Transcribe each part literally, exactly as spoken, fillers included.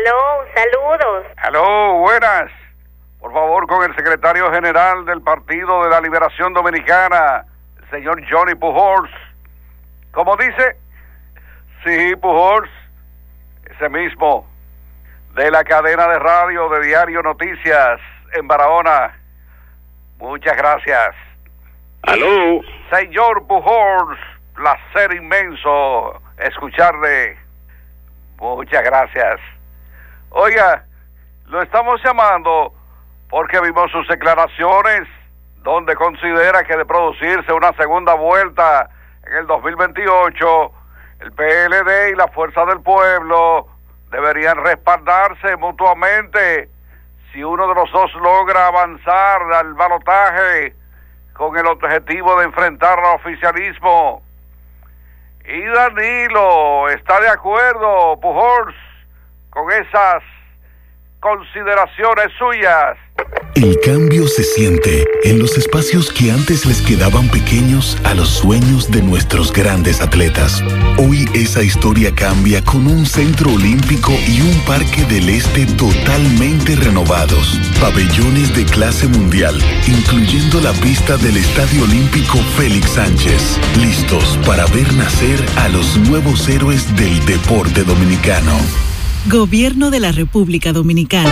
Aló, saludos. Aló, buenas. Por favor, con el secretario general del Partido de la Liberación Dominicana, el señor Johnny Pujols. ¿Cómo dice? Sí, Pujols, ese mismo, de la cadena de radio de Diario Noticias en Barahona. Muchas gracias. Aló. Señor Pujols, placer inmenso escucharle. Muchas gracias. Oiga, lo estamos llamando porque vimos sus declaraciones donde considera que de producirse una segunda vuelta en el dos mil veintiocho, el P L D y la Fuerza del Pueblo deberían respaldarse mutuamente si uno de los dos logra avanzar al balotaje con el objetivo de enfrentar al oficialismo. Y Danilo está de acuerdo, Pujols, con esas consideraciones suyas. El cambio se siente en los espacios que antes les quedaban pequeños a los sueños de nuestros grandes atletas. Hoy esa historia cambia con un centro olímpico y un parque del este totalmente renovados. Pabellones de clase mundial, incluyendo la pista del Estadio Olímpico Félix Sánchez. Listos para ver nacer a los nuevos héroes del deporte dominicano. Gobierno de la República Dominicana.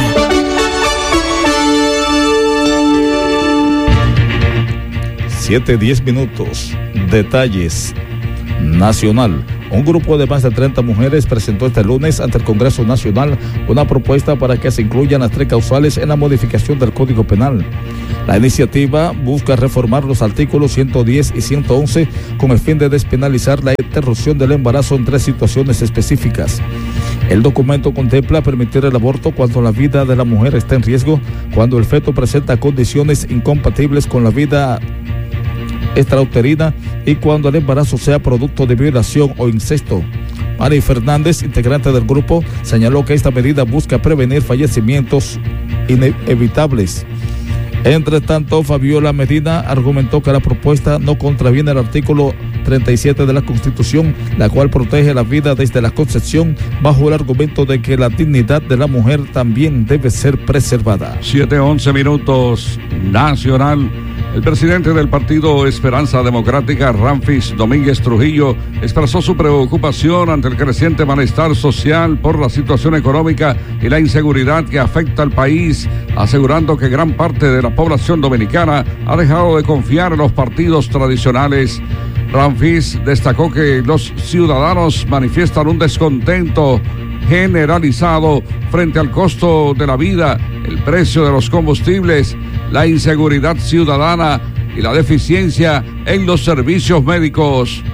Siete, diez minutos. Detalles. Nacional. Un grupo de más de treinta mujeres presentó este lunes ante el Congreso Nacional una propuesta para que se incluyan las tres causales en la modificación del Código Penal. La iniciativa busca reformar los artículos ciento diez y ciento once con el fin de despenalizar la interrupción del embarazo en tres situaciones específicas. El documento contempla permitir el aborto cuando la vida de la mujer está en riesgo, cuando el feto presenta condiciones incompatibles con la vida extrauterina y cuando el embarazo sea producto de violación o incesto. Mari Fernández, integrante del grupo, señaló que esta medida busca prevenir fallecimientos inevitables. Entre tanto, Fabiola Medina argumentó que la propuesta no contraviene el artículo treinta y siete de la Constitución, la cual protege la vida desde la concepción, bajo el argumento de que la dignidad de la mujer también debe ser preservada. siete once minutos. Nacional. El presidente del partido Esperanza Democrática, Ramfis Domínguez Trujillo, expresó su preocupación ante el creciente malestar social por la situación económica y la inseguridad que afecta al país, asegurando que gran parte de la población dominicana ha dejado de confiar en los partidos tradicionales. Ramfis destacó que los ciudadanos manifiestan un descontento generalizado frente al costo de la vida, el precio de los combustibles, la inseguridad ciudadana y la deficiencia en los servicios médicos.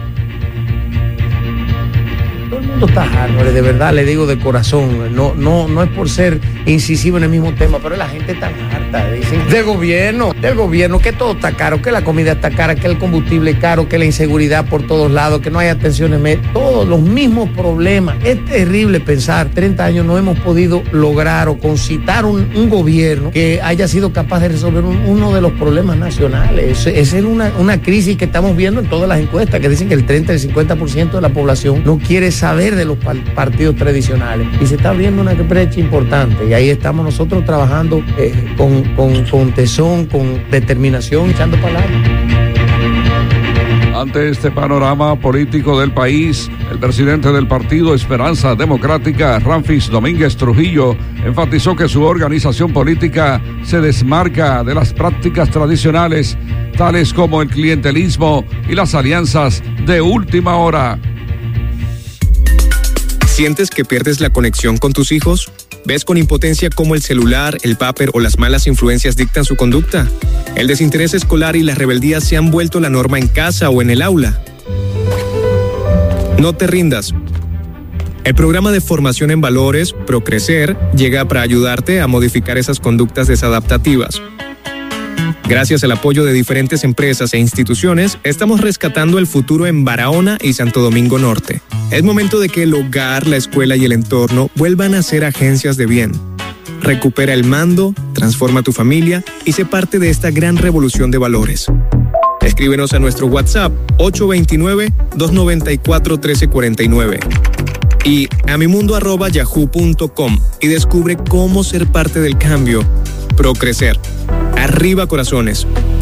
Todo el mundo está harto, de verdad, le digo de corazón, no, no, no es por ser incisivo en el mismo tema, pero la gente está harta, dicen, del gobierno, del gobierno, que todo está caro, que la comida está cara, que el combustible es caro, que la inseguridad por todos lados, que no hay atenciones médicas, todos los mismos problemas. Es terrible pensar, treinta años no hemos podido lograr o concitar un, un gobierno que haya sido capaz de resolver un, uno de los problemas nacionales. Esa es una, una crisis que estamos viendo en todas las encuestas, que dicen que el treinta y el cincuenta por ciento de la población no quiere saber de los partidos tradicionales, y se está abriendo una brecha importante, y ahí estamos nosotros trabajando eh, con, con, con tesón, con determinación, echando para adelante. Ante este panorama político del país, el presidente del partido Esperanza Democrática, Ramfis Domínguez Trujillo, enfatizó que su organización política se desmarca de las prácticas tradicionales, tales como el clientelismo y las alianzas de última hora. ¿Sientes que pierdes la conexión con tus hijos? ¿Ves con impotencia cómo el celular, el vapor o las malas influencias dictan su conducta? ¿El desinterés escolar y la rebeldía se han vuelto la norma en casa o en el aula? No te rindas. El programa de formación en valores, Procrecer, llega para ayudarte a modificar esas conductas desadaptativas. Gracias al apoyo de diferentes empresas e instituciones, estamos rescatando el futuro en Barahona y Santo Domingo Norte. Es momento de que el hogar, la escuela y el entorno vuelvan a ser agencias de bien. Recupera el mando, transforma tu familia y sé parte de esta gran revolución de valores. Escríbenos a nuestro WhatsApp ocho dos nueve, dos nueve cuatro, uno tres cuatro nueve. y amimundo arroba yahoo punto com y descubre cómo ser parte del cambio. Procrecer. Arriba corazones.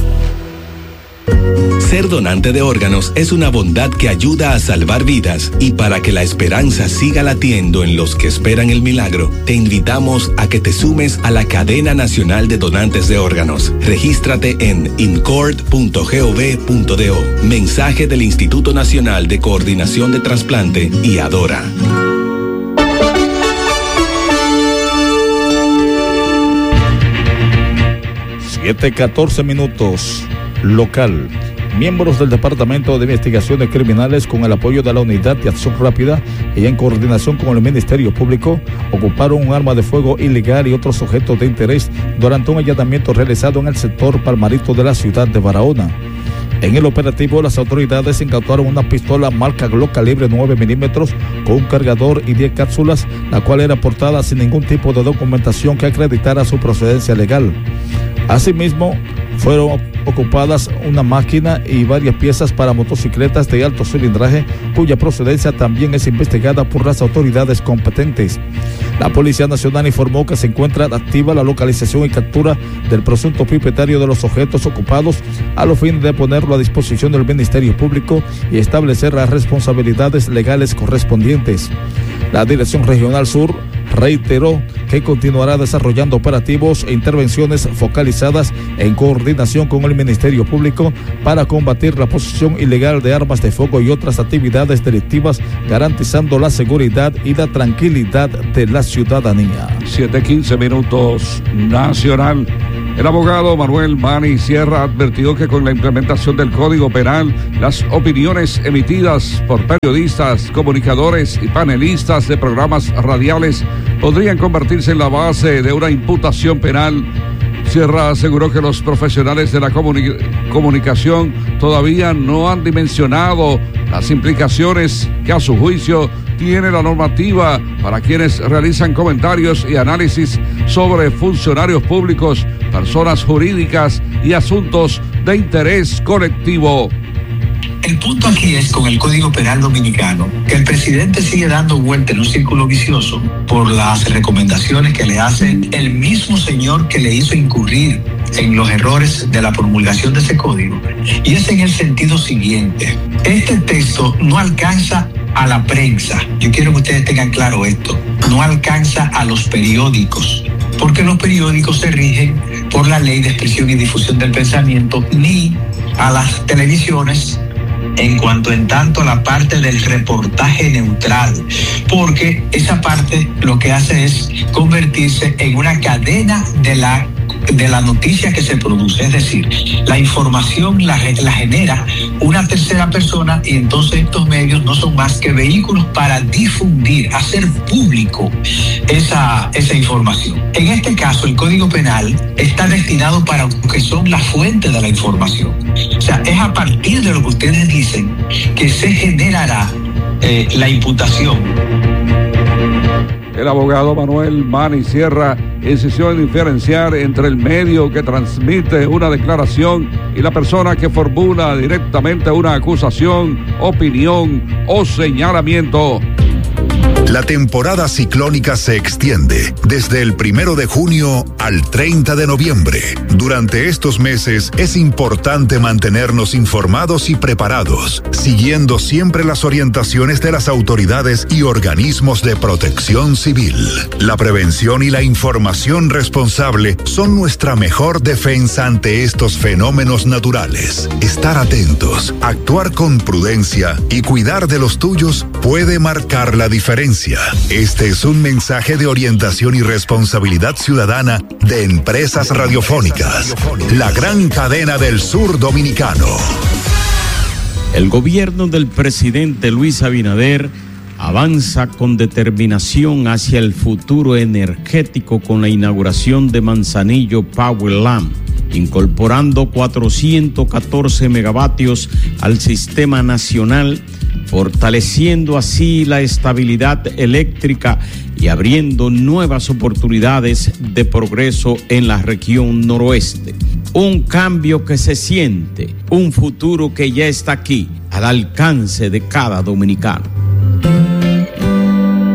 Ser donante de órganos es una bondad que ayuda a salvar vidas, y para que la esperanza siga latiendo en los que esperan el milagro, te invitamos a que te sumes a la Cadena Nacional de Donantes de Órganos. Regístrate en incord punto gov punto do. Mensaje del Instituto Nacional de Coordinación de Trasplante y Adora. siete catorce minutos. Local. Miembros del Departamento de Investigaciones Criminales, con el apoyo de la Unidad de Acción Rápida y en coordinación con el Ministerio Público, ocuparon un arma de fuego ilegal y otros objetos de interés durante un allanamiento realizado en el sector Palmarito de la ciudad de Barahona. En el operativo, las autoridades incautaron una pistola marca Glock calibre nueve milímetros con un cargador y diez cápsulas, la cual era portada sin ningún tipo de documentación que acreditara su procedencia legal. Asimismo, fueron ocupadas una máquina y varias piezas para motocicletas de alto cilindraje, cuya procedencia también es investigada por las autoridades competentes. La Policía Nacional informó que se encuentra activa la localización y captura del presunto propietario de los objetos ocupados, a los fines de ponerlo a disposición del Ministerio Público y establecer las responsabilidades legales correspondientes. La Dirección Regional Sur reiteró que continuará desarrollando operativos e intervenciones focalizadas en coordinación con el Ministerio Público para combatir la posesión ilegal de armas de fuego y otras actividades delictivas, garantizando la seguridad y la tranquilidad de la ciudadanía. siete quince minutos. Nacional. El abogado Manuel Mani Sierra advirtió que con la implementación del Código Penal, las opiniones emitidas por periodistas, comunicadores y panelistas de programas radiales podrían convertirse en la base de una imputación penal. Sierra aseguró que los profesionales de la comuni- comunicación todavía no han dimensionado las implicaciones que, a su juicio, tiene la normativa para quienes realizan comentarios y análisis sobre funcionarios públicos, personas jurídicas y asuntos de interés colectivo. El punto aquí es, con el Código Penal dominicano, que el presidente sigue dando vuelta en un círculo vicioso por las recomendaciones que le hace el mismo señor que le hizo incurrir en los errores de la promulgación de ese código. Y es en el sentido siguiente: este texto no alcanza a la prensa. Yo quiero que ustedes tengan claro esto. No alcanza a los periódicos, porque los periódicos se rigen por la Ley de Expresión y Difusión del Pensamiento, ni a las televisiones en cuanto en tanto a la parte del reportaje neutral, porque esa parte lo que hace es convertirse en una cadena de la de la noticia que se produce, es decir, la información la, la genera una tercera persona, y entonces estos medios no son más que vehículos para difundir, hacer público esa, esa información. En este caso, el Código Penal está destinado para lo que son las fuentes de la información. O sea, es a partir de lo que ustedes dicen que se generará eh, la imputación. El abogado Manuel Mani Sierra insistió en diferenciar entre el medio que transmite una declaración y la persona que formula directamente una acusación, opinión o señalamiento. La temporada ciclónica se extiende desde el primero de junio al treinta de noviembre. Durante estos meses es importante mantenernos informados y preparados, siguiendo siempre las orientaciones de las autoridades y organismos de protección civil. La prevención y la información responsable son nuestra mejor defensa ante estos fenómenos naturales. Estar atentos, actuar con prudencia y cuidar de los tuyos puede marcar la diferencia. Este es un mensaje de orientación y responsabilidad ciudadana de Empresas Radiofónicas, la gran cadena del sur dominicano. El gobierno del presidente Luis Abinader avanza con determinación hacia el futuro energético con la inauguración de Manzanillo Power Lamp, incorporando cuatrocientos catorce megavatios al sistema nacional, fortaleciendo así la estabilidad eléctrica y abriendo nuevas oportunidades de progreso en la región noroeste. Un cambio que se siente, un futuro que ya está aquí, al alcance de cada dominicano.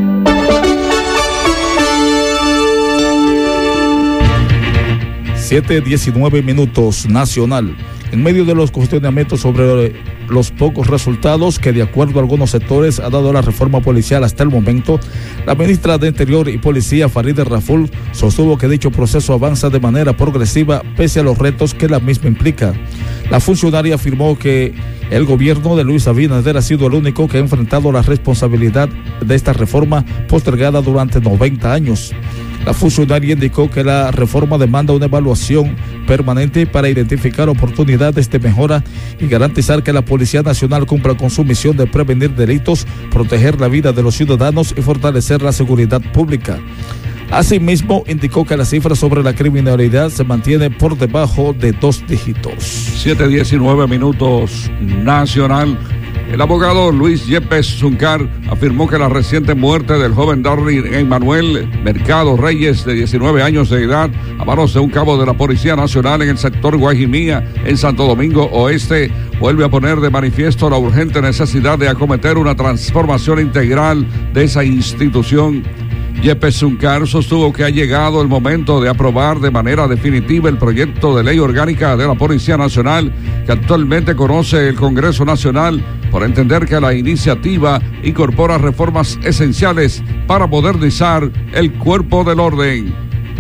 siete diecinueve minutos, Nacional. En medio de los cuestionamientos sobre los pocos resultados que, de acuerdo a algunos sectores, ha dado la reforma policial hasta el momento, la ministra de Interior y Policía, Farideh Raful, sostuvo que dicho proceso avanza de manera progresiva pese a los retos que la misma implica. La funcionaria afirmó que el gobierno de Luis Abinader ha sido el único que ha enfrentado la responsabilidad de esta reforma postergada durante noventa años. La funcionaria indicó que la reforma demanda una evaluación permanente para identificar oportunidades de mejora y garantizar que la Policía Nacional cumpla con su misión de prevenir delitos, proteger la vida de los ciudadanos y fortalecer la seguridad pública. Asimismo, indicó que la cifra sobre la criminalidad se mantiene por debajo de dos dígitos. siete diecinueve minutos, Nacional. El abogado Luis Yepes Zuncar afirmó que la reciente muerte del joven Darwin Emmanuel Mercado Reyes, de diecinueve años de edad, a manos de un cabo de la Policía Nacional en el sector Guajimía, en Santo Domingo Oeste, vuelve a poner de manifiesto la urgente necesidad de acometer una transformación integral de esa institución. Yepes Zuncar sostuvo que ha llegado el momento de aprobar de manera definitiva el proyecto de ley orgánica de la Policía Nacional que actualmente conoce el Congreso Nacional, por entender que la iniciativa incorpora reformas esenciales para modernizar el cuerpo del orden.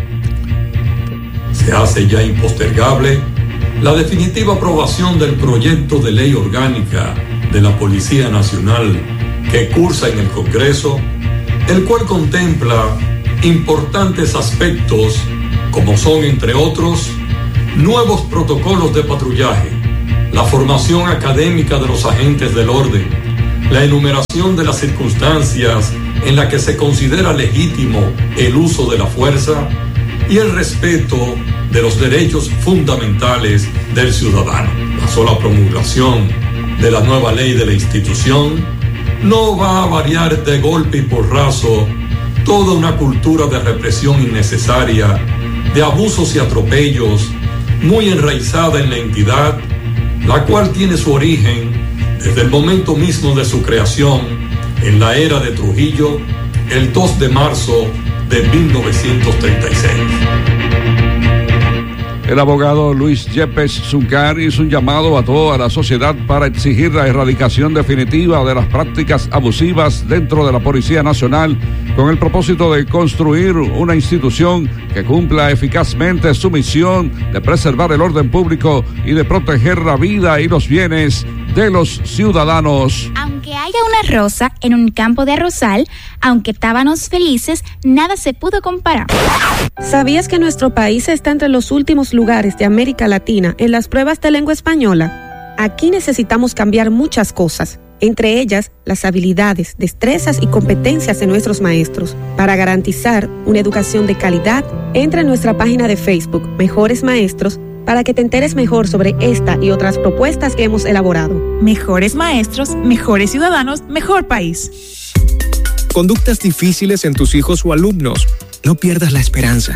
Se hace ya impostergable la definitiva aprobación del proyecto de ley orgánica de la Policía Nacional que cursa en el Congreso, el cual contempla importantes aspectos como son, entre otros, nuevos protocolos de patrullaje, la formación académica de los agentes del orden, la enumeración de las circunstancias en las que se considera legítimo el uso de la fuerza y el respeto de los derechos fundamentales del ciudadano. La sola promulgación de la nueva ley de la institución no va a variar de golpe y porrazo toda una cultura de represión innecesaria, de abusos y atropellos, muy enraizada en la entidad, la cual tiene su origen desde el momento mismo de su creación, en la era de Trujillo, el dos de marzo de mil novecientos treinta y seis. El abogado Luis Yepes Zuncar hizo un llamado a toda la sociedad para exigir la erradicación definitiva de las prácticas abusivas dentro de la Policía Nacional, con el propósito de construir una institución que cumpla eficazmente su misión de preservar el orden público y de proteger la vida y los bienes de los ciudadanos. Aunque haya una rosa en un campo de arrozal, aunque tábanos felices, nada se pudo comparar. ¿Sabías que nuestro país está entre los últimos lugares de América Latina en las pruebas de lengua española? Aquí necesitamos cambiar muchas cosas, entre ellas las habilidades, destrezas y competencias de nuestros maestros. Para garantizar una educación de calidad, entra en nuestra página de Facebook, Mejores Maestros, para que te enteres mejor sobre esta y otras propuestas que hemos elaborado. Mejores maestros, mejores ciudadanos, mejor país. Conductas difíciles en tus hijos o alumnos. No pierdas la esperanza.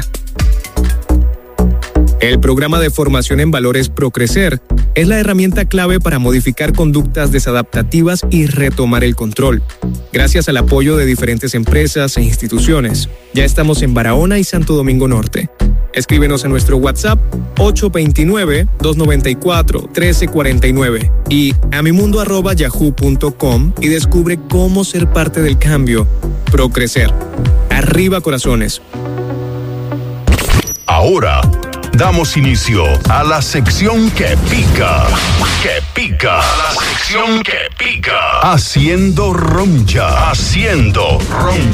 El programa de formación en valores ProCrecer es la herramienta clave para modificar conductas desadaptativas y retomar el control. Gracias al apoyo de diferentes empresas e instituciones, ya estamos en Barahona y Santo Domingo Norte. Escríbenos a nuestro WhatsApp ocho dos nueve, dos nueve cuatro, uno tres cuatro nueve y a mimundo arroba yahoo punto com y descubre cómo ser parte del cambio. ProCrecer. Arriba corazones. Ahora damos inicio a la sección que pica, que pica, la sección que pica, haciendo roncha, haciendo roncha.